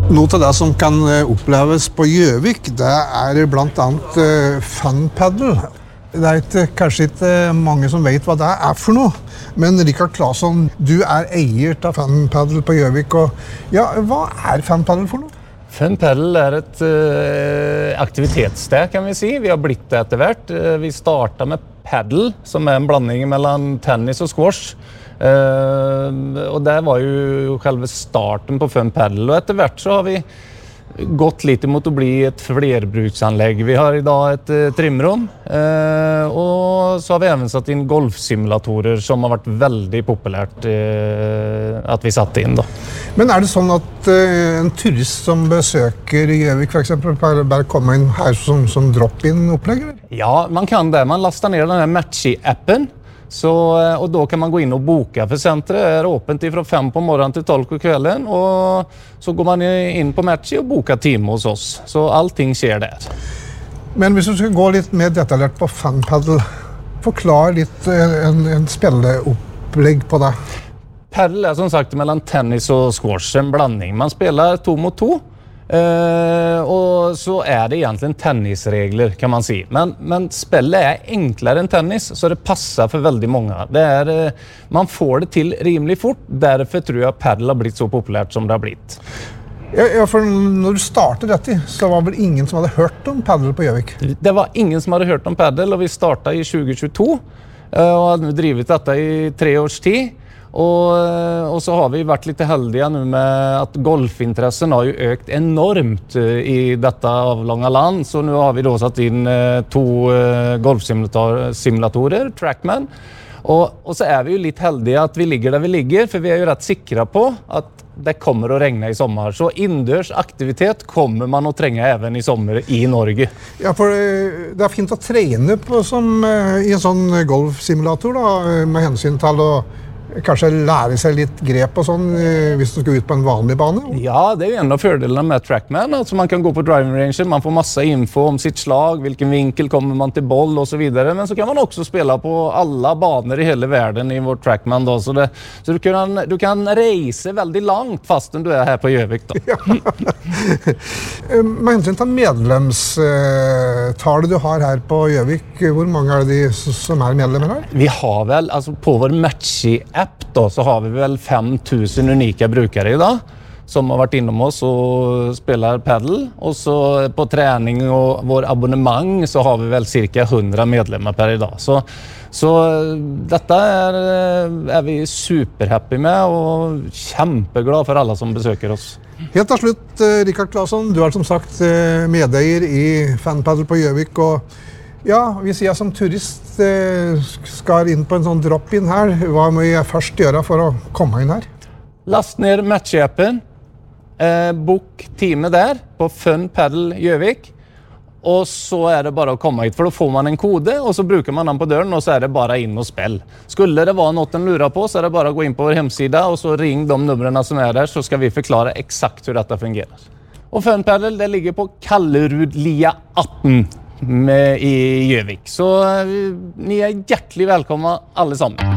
Noe av det som kan oppleves på Gjøvik, det blant annet funpaddle. Det kanskje ikke mange som vet hva det for noe, men Rikard Claesson, du eier av funpaddle på Gjøvik, og ja, hva funpaddle for noe? Funpaddle et aktivitetssted, kan vi si. Vi har blitt det etter hvert. Vi startet med paddle, som en blanding mellom tennis og squash. Og det var jo selve starten på funpaddle, og etter hvert så har vi gått litt imot å bli et flerbruksanlegg. Vi har i dag et trimrom, og så har vi även satt inn golfsimulatorer som har vært veldig populært at vi satte inn da. Men det sånn at en turist som besøker Gjøvik for eksempel, bare komme inn her som drop-in-opplegg? Ja, man kan det. Man lastar ner den her Matchy-appen. Och då kan man gå in och boka för centret är öppet från 5 på morgonen till 12 på kvällen och så går man in på Matchy och bokar time hos oss. Så allting sker där. Men hvis du skal gå litt mer detaljert på funpaddle, forklar litt en spilleopplegg på det. Paddle som sagt mellan tennis och squash, en blandning. Man spelar 2 mot 2. Och så det egentligen tennisregler kan man si. Men spelet enklare än tennis så det passar för väldigt många. Man får det till rimligt fort. Därför tror jag paddle har blivit så populärt som det har blivit. Ja, for når du startet dette, så var vel ingen som hadde hørt om paddle på Gjøvik? Det var ingen som hadde hørt om paddle, og vi startet i 2022 og hadde drivet dette i 3 års tid. Och så har vi varit lite heldiga nu med att golfintressen har ju ökt enormt i detta avlånga land. Så nu har vi då satt in 2 golfsimulatorer, Trackman. Och så vi ju lite heldiga att vi ligger där vi ligger, för vi är ju rätt säkra på att det kommer att regna i sommar. Så indørs aktivitet kommer man att tränga även i sommar i Norge. Ja, for det fint att träna på i en sån golfsimulator da, med hänsyn till att kanskje lære seg litt grep og sånn hvis du skal ut på en vanlig bane? Ja, det jo en av fördelarna med Trackman. Alltså man kan gå på driving range, man får massa info om sitt slag, vilken vinkel kommer man till boll och så vidare. Men så kan man också spela på alla banor i hela världen i vår Trackman då. Så du kan reise väldigt långt fastän du här på Gjøvik då. Ja. Med hensyn til medlemstallet du har her på Gjøvik, hvor mange det som medlemmer her? Vi har väl, alltså på vår Matchy-app då, så har vi väl 5000 unika brukare idag som har varit inom oss och spelar paddle. Och så på träning och vår abonnemang så har vi väl cirka 100 medlemmar per idag. Så detta är vi superhappy med och kämpeglad för alla som besöker oss. Helt til slutt, Rikard Claesson, du som sagt medeier i funpaddle på Gjøvik, og ja, hvis jeg som turist skal inn på en sånn drop-in her, hva må jeg først gjøre for å komme inn her? Last ner Matchy-appen, bok time der på funpaddle Gjøvik, og så det bare å komme hit, for da får man en kode, og så bruker man den på døren, og så det bare inn og spill. Skulle det være noe den lurer på, så det bare å gå inn på vår hemsida, og så ring de numrene som der, så skal vi forklare eksakt hvordan dette fungerer. Og funpaddle, det ligger på Kallerudlia 18 i Gjøvik. Så ni hjertelig velkommen alle sammen.